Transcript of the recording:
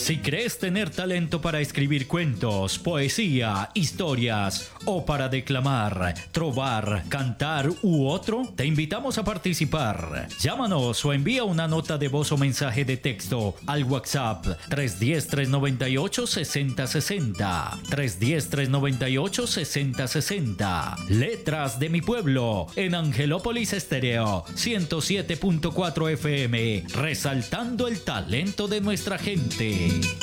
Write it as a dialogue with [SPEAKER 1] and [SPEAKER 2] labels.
[SPEAKER 1] Si crees tener talento para escribir cuentos, poesía, historias o para declamar, trovar, cantar u otro, te invitamos a participar. Llámanos o envía una nota de voz o mensaje de texto al WhatsApp 310-398-6060. 310-398-6060. Letras de mi pueblo en Angelópolis Estéreo 107.4 FM, resaltando el talento de nuestra gente.